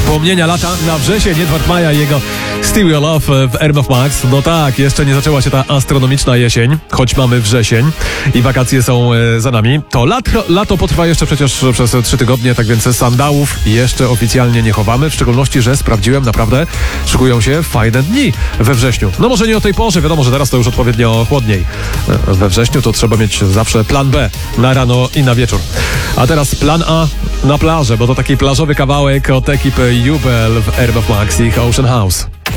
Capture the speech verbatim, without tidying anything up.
Wspomnienia lata na wrzesień, Edward Maja i jego Still Your Love w R M F Max. No tak, jeszcze nie zaczęła się ta astronomiczna jesień, choć mamy wrzesień i wakacje są e, za nami. To lato, lato potrwa jeszcze przecież przez trzy tygodnie, tak więc sandałów jeszcze oficjalnie nie chowamy, w szczególności, że sprawdziłem, naprawdę szykują się fajne dni we wrześniu. No może nie o tej porze, wiadomo, że teraz to już odpowiednio chłodniej. We wrześniu to trzeba mieć zawsze plan B na rano i na wieczór. A teraz plan A na plażę, bo to taki plażowy kawałek od ekipy Jubel w R M F Max i ich Ocean House.